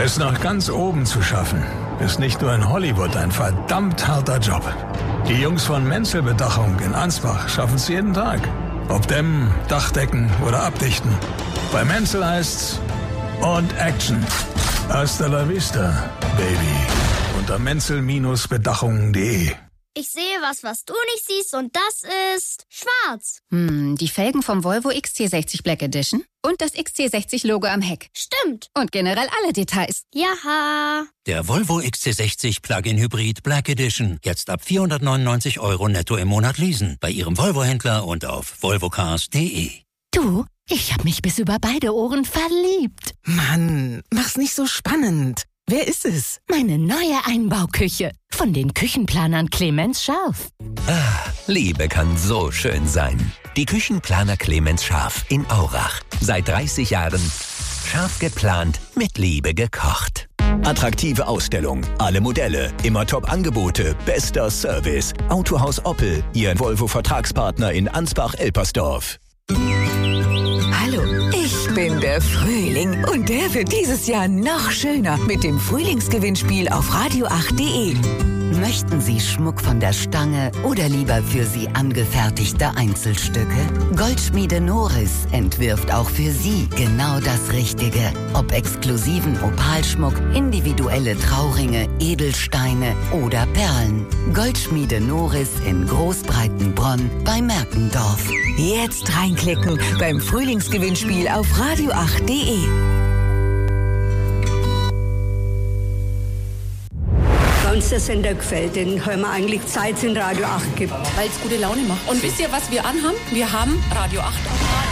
Es nach ganz oben zu schaffen, ist nicht nur in Hollywood ein verdammt harter Job. Die Jungs von Menzel Bedachung in Ansbach schaffen es jeden Tag. Ob dämmen, Dachdecken oder abdichten. Bei Menzel heißt's und Action. Hasta la vista, Baby. Unter menzel-bedachung.de. Ich sehe was du nicht siehst, und das ist schwarz. Die Felgen vom Volvo XC60 Black Edition und das XC60-Logo am Heck. Stimmt. Und generell alle Details. Jaha. Der Volvo XC60 Plug-in Hybrid Black Edition. Jetzt ab 499 € netto im Monat leasen. Bei Ihrem Volvo-Händler und auf volvocars.de. Du, ich habe mich bis über beide Ohren verliebt. Mann, mach's nicht so spannend. Wer ist es? Meine neue Einbauküche. Von den Küchenplanern Clemens Scharf. Liebe kann so schön sein. Die Küchenplaner Clemens Scharf in Aurach. Seit 30 Jahren scharf geplant, mit Liebe gekocht. Attraktive Ausstellung, alle Modelle, immer Top-Angebote, bester Service. Autohaus Oppel, Ihr Volvo-Vertragspartner in Ansbach-Elpersdorf. Hallo, ich bin der Frühling und der wird dieses Jahr noch schöner mit dem Frühlingsgewinnspiel auf radio8.de. Möchten Sie Schmuck von der Stange oder lieber für Sie angefertigte Einzelstücke? Goldschmiede Noris entwirft auch für Sie genau das Richtige. Ob exklusiven Opalschmuck, individuelle Trauringe, Edelsteine oder Perlen. Goldschmiede Noris in Großbreitenbronn bei Merkendorf. Jetzt reinklicken beim Frühlingsgewinnspiel auf radio8.de. Uns der Sender gefällt, den hören wir eigentlich seit es in Radio 8 gibt. Weil es gute Laune macht. Und wisst ihr, was wir anhaben? Wir haben Radio 8 am Radio.